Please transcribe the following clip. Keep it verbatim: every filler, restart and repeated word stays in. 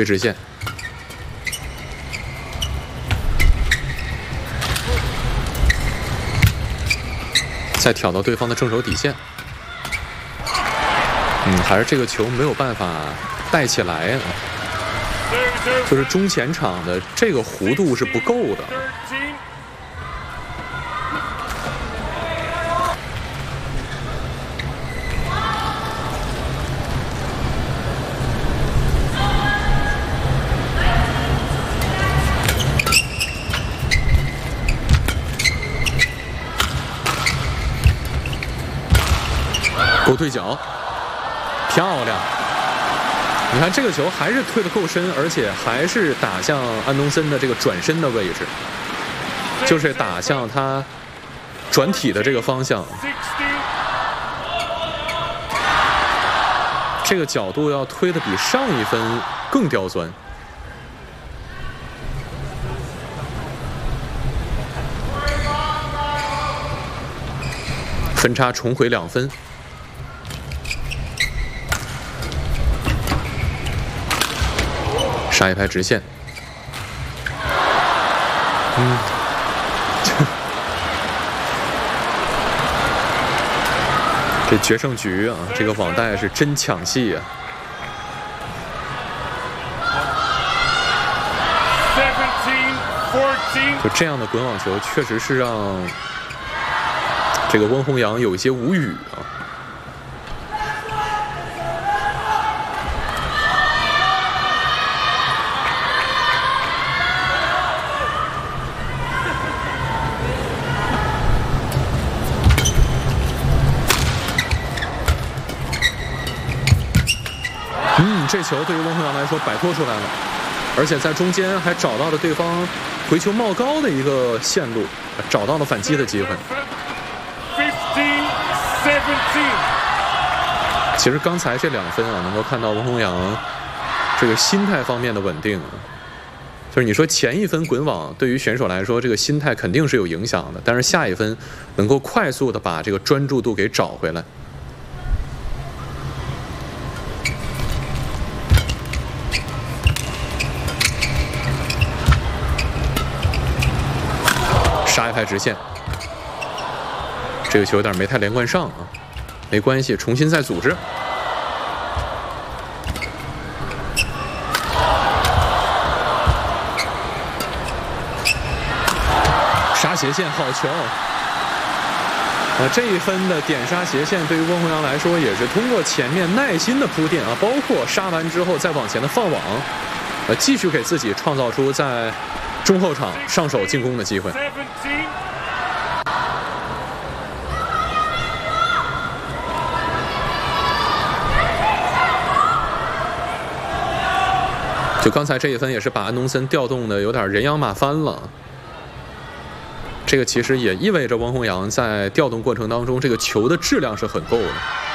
推直线，再挑到对方的正手底线。嗯，还是这个球没有办法带起来啊，就是中前场的这个弧度是不够的。勾对角，漂亮！你看这个球还是推得够深，而且还是打向安东森的这个转身的位置，就是打向他转体的这个方向。这个角度要推得比上一分更刁钻。分差重回两分。杀一拍直线，嗯，这决胜局啊，这个网带是真抢戏啊！就这样的滚网球，确实是让这个温宏洋有一些无语啊。嗯，这球对于温宏洋来说摆脱出来了，而且在中间还找到了对方回球冒高的一个线路，找到了反击的机会。其实刚才这两分啊，能够看到温宏洋这个心态方面的稳定啊，就是你说前一分滚网对于选手来说，这个心态肯定是有影响的，但是下一分能够快速的把这个专注度给找回来。杀一拍直线，这个球有点没太连贯上啊，没关系，重新再组织。杀斜线，好球！啊，这一分的点杀斜线对于温宏洋来说，也是通过前面耐心的铺垫啊，包括杀完之后再往前的放网，呃，继续给自己创造出在中后场上手进攻的机会。就刚才这一分也是把安东森调动的有点人仰马翻了。这个其实也意味着温宏洋在调动过程当中，这个球的质量是很够的。